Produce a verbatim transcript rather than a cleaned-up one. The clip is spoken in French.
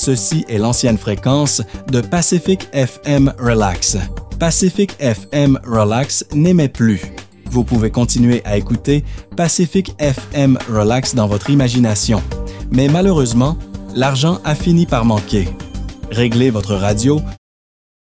ceci est l'ancienne fréquence de Pacific F M Relax. Pacific F M Relax n'émet plus. Vous pouvez continuer à écouter Pacific F M Relax dans votre imagination. Mais malheureusement, l'argent a fini par manquer. Réglez votre radio